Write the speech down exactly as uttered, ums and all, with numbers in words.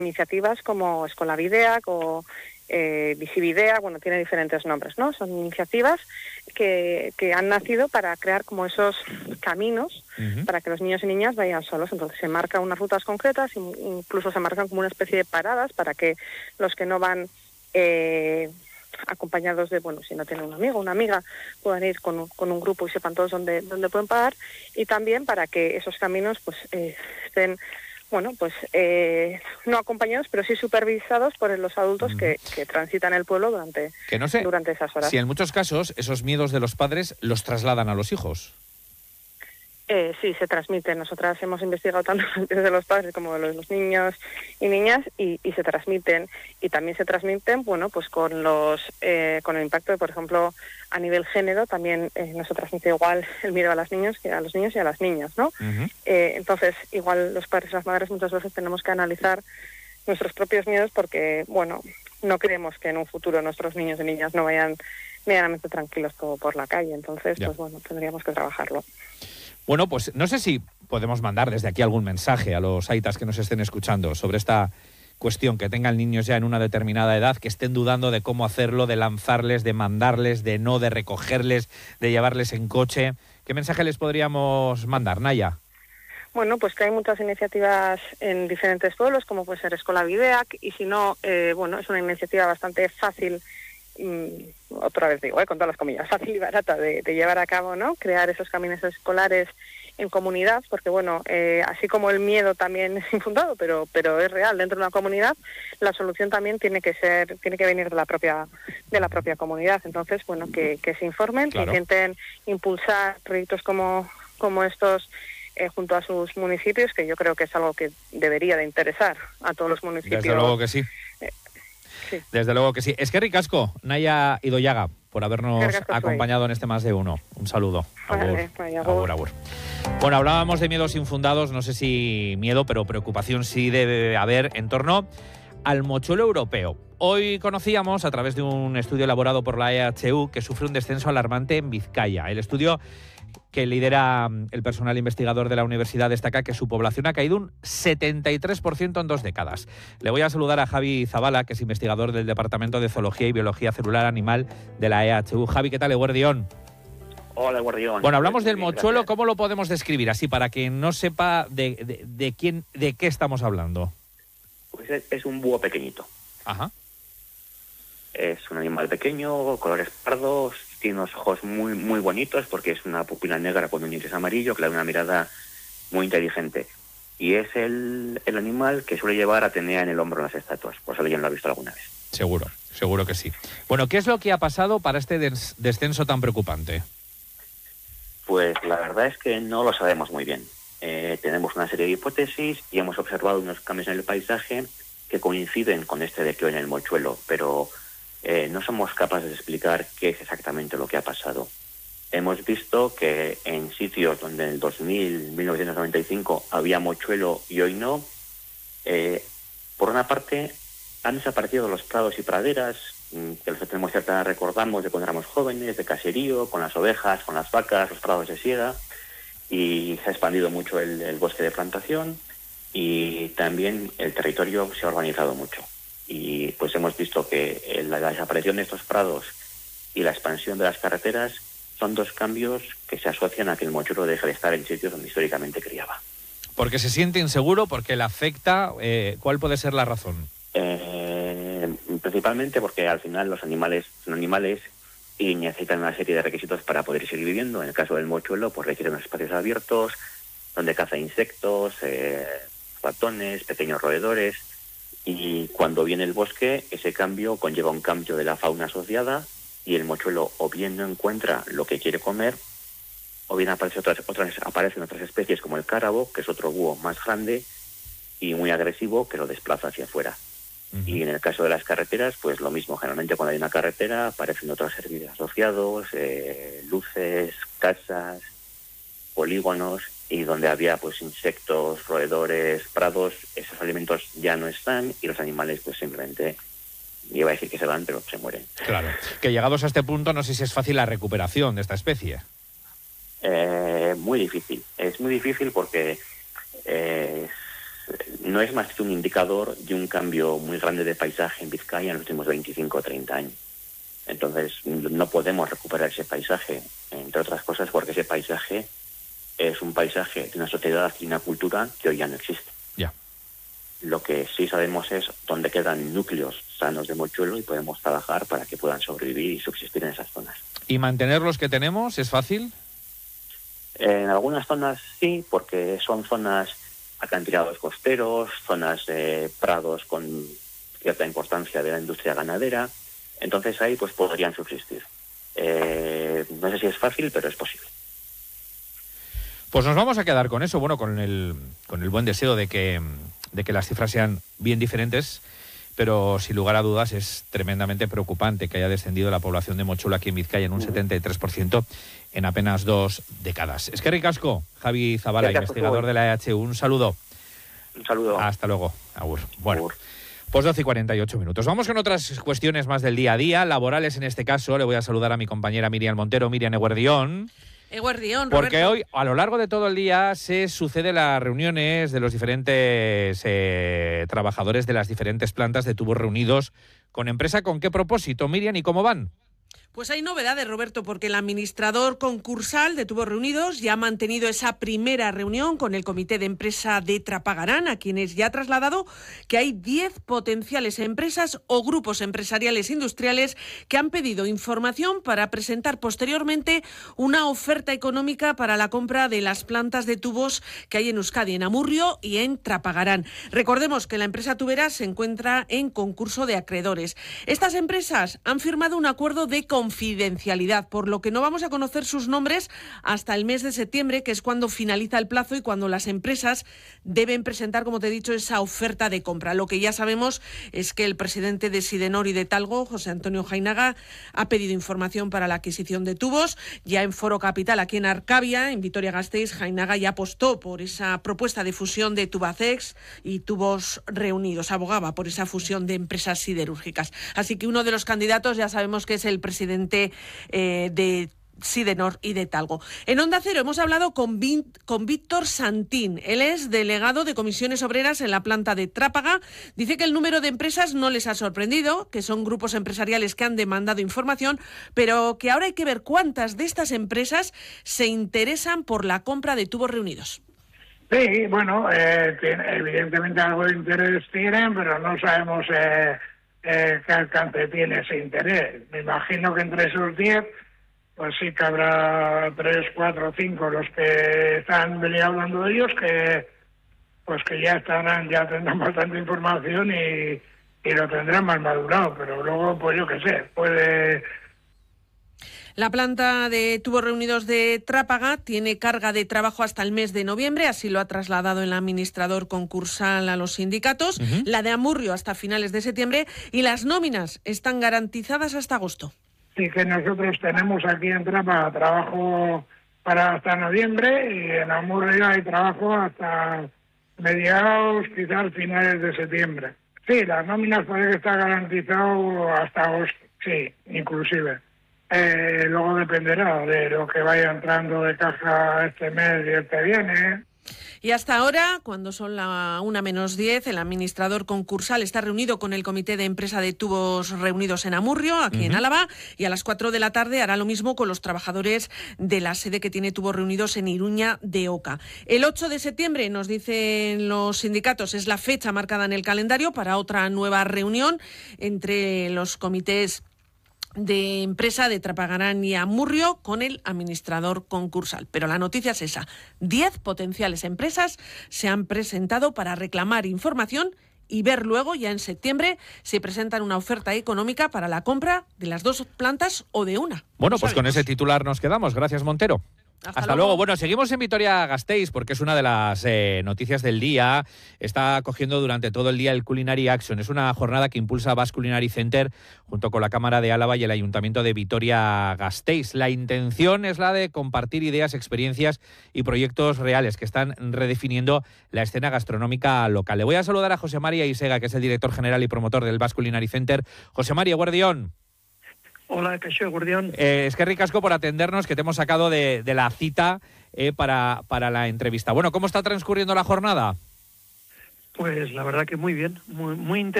iniciativas como Escolavideac o eh, Visivideac, bueno, tiene diferentes nombres, ¿no? Son iniciativas que, que han nacido para crear como esos caminos uh-huh. para que los niños y niñas vayan solos. Entonces se marcan unas rutas concretas, incluso se marcan como una especie de paradas para que los que no van eh, acompañados de, bueno, si no tienen un amigo o una amiga, puedan ir con un, con un grupo y sepan todos dónde, dónde pueden parar, y también para que esos caminos pues eh, estén bueno, pues eh, no acompañados, pero sí supervisados por los adultos mm. que, que transitan el pueblo durante, que no sé, durante esas horas. Si en muchos casos esos miedos de los padres los trasladan a los hijos. Eh, sí, se transmiten. Nosotras hemos investigado tanto desde los padres como de los niños y niñas y, y se transmiten. Y también se transmiten, bueno, pues con los eh, con el impacto de, por ejemplo, a nivel género, también eh, nos transmite igual el miedo a las niñas que a los niños y a las niñas, ¿no? Uh-huh. Eh, entonces, igual los padres y las madres muchas veces tenemos que analizar nuestros propios miedos porque, bueno, no creemos que en un futuro nuestros niños y niñas no vayan medianamente tranquilos todo por la calle. Entonces, ya. pues bueno, tendríamos que trabajarlo. Bueno, pues no sé si podemos mandar desde aquí algún mensaje a los aitas que nos estén escuchando sobre esta cuestión, que tengan niños ya en una determinada edad, que estén dudando de cómo hacerlo, de lanzarles, de mandarles, de no, de recogerles, de llevarles en coche. ¿Qué mensaje les podríamos mandar, Naya? Bueno, pues que hay muchas iniciativas en diferentes pueblos, como puede ser Escolavideac, y si no, eh, bueno, es una iniciativa bastante fácil, Mm, otra vez digo, eh, con todas las comillas, fácil y barata de, de llevar a cabo, ¿no? Crear esos caminos escolares en comunidad, porque bueno, eh, así como el miedo también es infundado, pero pero es real dentro de una comunidad, la solución también tiene que ser, tiene que venir de la propia de la propia comunidad. Entonces, bueno, que, que se informen, claro. que intenten impulsar proyectos como como estos eh, junto a sus municipios, que yo creo que es algo que debería de interesar a todos los municipios. Desde luego que sí. Eh, Sí. Desde luego que sí. Es que ricasco, Naya Idoyaga, por habernos acompañado en este Más de Uno. Un saludo. Vale, vale, agur, agur. Bueno, hablábamos de miedos infundados, no sé si miedo, pero preocupación sí debe haber en torno al mochuelo europeo. Hoy conocíamos, a través de un estudio elaborado por la E H U, que sufre un descenso alarmante en Vizcaya. El estudio que lidera el personal investigador de la universidad destaca que su población ha caído un setenta y tres por ciento en dos décadas. Le voy a saludar a Javi Zabala, que es investigador del Departamento de Zoología y Biología Celular Animal de la E H U. Javi, ¿qué tal, Eguardión? Hola, Eguardión. Bueno, hablamos del mochuelo, ¿cómo lo podemos describir? Así, para quien no sepa de, de, de, quién, de qué estamos hablando. Pues es, es un búho pequeñito. Ajá. Es un animal pequeño, colores pardos, tiene unos ojos muy muy bonitos porque es una pupila negra con un iris amarillo que le da una mirada muy inteligente. Y es el, el animal que suele llevar a Atenea en el hombro en las estatuas, por si alguien lo ha visto alguna vez. Seguro, seguro que sí. Bueno, ¿qué es lo que ha pasado para este des- descenso tan preocupante? Pues la verdad es que no lo sabemos muy bien. Eh, tenemos una serie de hipótesis y hemos observado unos cambios en el paisaje que coinciden con este declive en el mochuelo, pero Eh, no somos capaces de explicar qué es exactamente lo que ha pasado. Hemos visto que en sitios donde en el dos mil, mil novecientos noventa y cinco había mochuelo y hoy no, eh, por una parte han desaparecido los prados y praderas, que los que tenemos cierta recordamos de cuando éramos jóvenes, de caserío, con las ovejas, con las vacas, los prados de siega, y se ha expandido mucho el, el bosque de plantación y también el territorio se ha urbanizado mucho. Y pues hemos visto que la desaparición de estos prados y la expansión de las carreteras son dos cambios que se asocian a que el mochuelo deje de estar en sitios donde históricamente criaba. ¿Porque se siente inseguro? ¿Porque le afecta? Eh, ¿Cuál puede ser la razón? Eh, principalmente porque al final los animales son animales y necesitan una serie de requisitos para poder seguir viviendo. En el caso del mochuelo, pues requiere unos espacios abiertos donde caza insectos, eh, ratones, pequeños roedores. Y cuando viene el bosque, ese cambio conlleva un cambio de la fauna asociada y el mochuelo o bien no encuentra lo que quiere comer o bien aparece otras, otras, aparecen otras especies como el cárabo, que es otro búho más grande y muy agresivo que lo desplaza hacia afuera. Uh-huh. Y en el caso de las carreteras, pues lo mismo. Generalmente cuando hay una carretera aparecen otros servicios asociados, eh, luces, casas, polígonos, y donde había pues insectos, roedores, prados, esos alimentos ya no están y los animales pues simplemente, iba a decir que se van, pero se mueren. Claro, que llegados a este punto no sé si es fácil la recuperación de esta especie. Eh, muy difícil, es muy difícil porque eh, no es más que un indicador de un cambio muy grande de paisaje en Vizcaya en los últimos veinticinco o treinta años. Entonces, no podemos recuperar ese paisaje, entre otras cosas, porque ese paisaje es un paisaje de una sociedad y una cultura que hoy ya no existe. Ya. Lo que sí sabemos es dónde quedan núcleos sanos de mochuelo y podemos trabajar para que puedan sobrevivir y subsistir en esas zonas. ¿Y mantener los que tenemos es fácil? En algunas zonas sí, porque son zonas acantilados costeros, zonas de prados con cierta importancia de la industria ganadera. Entonces ahí pues podrían subsistir. Eh, no sé si es fácil, pero es posible. Pues nos vamos a quedar con eso, bueno, con el, con el buen deseo de que, de que las cifras sean bien diferentes, pero sin lugar a dudas es tremendamente preocupante que haya descendido la población de mochuelo aquí en Vizcaya en un setenta y tres por ciento en apenas dos décadas. Es que ricasco, Javi Zabala, Gracias, investigador de la E H U. Un saludo. Un saludo. Hasta luego. Agur. Bueno. Agur. Pues doce y cuarenta y ocho minutos. Vamos con otras cuestiones más del día a día, laborales en este caso. Le voy a saludar a mi compañera Miriam Montero, Miriam Eguerdión. Eguerdión, Porque Roberto. hoy, a lo largo de todo el día, se suceden las reuniones de los diferentes eh, trabajadores de las diferentes plantas de tubos reunidos con empresa. ¿Con qué propósito, Miriam, y cómo van? Pues hay novedades, Roberto, porque el administrador concursal de Tubos Reunidos ya ha mantenido esa primera reunión con el comité de empresa de Trapagarán, a quienes ya ha trasladado que hay diez potenciales empresas o grupos empresariales industriales que han pedido información para presentar posteriormente una oferta económica para la compra de las plantas de tubos que hay en Euskadi, en Amurrio y en Trapagarán. Recordemos que la empresa tubera se encuentra en concurso de acreedores. Estas empresas han firmado un acuerdo de confidencialidad, por lo que no vamos a conocer sus nombres hasta el mes de septiembre, que es cuando finaliza el plazo y cuando las empresas deben presentar, como te he dicho, esa oferta de compra. Lo que ya sabemos es que el presidente de Sidenor y de Talgo, José Antonio Jainaga, ha pedido información para la adquisición de tubos. Ya en Foro Capital, aquí en Arcavia, en Vitoria-Gasteiz, Jainaga ya apostó por esa propuesta de fusión de Tubacex y Tubos Reunidos. Abogaba por esa fusión de empresas siderúrgicas. Así que uno de los candidatos ya sabemos que es el presidente eh, de Sidenor y de Talgo. En Onda Cero hemos hablado con, Vin, con Víctor Santín. Él es delegado de comisiones obreras en la planta de Trápaga. Dice que el número de empresas no les ha sorprendido, que son grupos empresariales que han demandado información, pero que ahora hay que ver cuántas de estas empresas se interesan por la compra de Tubos Reunidos. Sí, bueno, eh, tiene, evidentemente algo de interés tienen, pero no sabemos eh, eh, qué alcance tiene ese interés. Me imagino que entre esos diez, pues sí que habrá tres, cuatro, cinco los que están venido hablando de ellos, que pues que ya estarán, ya tendrán bastante información y, y lo tendrán más madurado, pero luego, pues yo qué sé, puede... La planta de Tubos Reunidos de Trápaga tiene carga de trabajo hasta el mes de noviembre, así lo ha trasladado el administrador concursal a los sindicatos, uh-huh. La de Amurrio hasta finales de septiembre, y las nóminas están garantizadas hasta agosto. Sí, que nosotros tenemos aquí en Trápaga trabajo para hasta noviembre y en Amurrio hay trabajo hasta mediados, quizás finales de septiembre. Sí, las nóminas puede que está garantizado hasta agosto, sí, inclusive. Eh, luego dependerá de lo que vaya entrando de caja este mes y el que viene. Y hasta ahora, cuando son la una menos diez, el administrador concursal está reunido con el comité de empresa de Tubos Reunidos en Amurrio, aquí uh-huh. en Álava, y a las cuatro de la tarde hará lo mismo con los trabajadores de la sede que tiene Tubos Reunidos en Iruña de Oca. El ocho de septiembre, nos dicen los sindicatos, es la fecha marcada en el calendario para otra nueva reunión entre los comités de empresa de Trapagarán y Amurrio con el administrador concursal. Pero la noticia es esa. Diez potenciales empresas se han presentado para reclamar información y ver luego, ya en septiembre, si presentan una oferta económica para la compra de las dos plantas o de una. Bueno, pues con ese titular nos quedamos. Gracias, Montero. Hasta, Hasta luego. luego. Bueno, seguimos en Vitoria-Gasteiz porque es una de las eh, noticias del día. Está cogiendo durante todo el día el Culinary Action. Es una jornada que impulsa Basque Culinary Center junto con la Cámara de Álava y el Ayuntamiento de Vitoria-Gasteiz. La intención es la de compartir ideas, experiencias y proyectos reales que están redefiniendo la escena gastronómica local. Le voy a saludar a José María Isega, que es el director general y promotor del Basque Culinary Center. José María, guardión. Hola, Caixo, guardián. Eh, es que ricasco por atendernos, que te hemos sacado de, de la cita eh, para, para la entrevista. Bueno, ¿cómo está transcurriendo la jornada? Pues la verdad que muy bien, muy, muy interesante.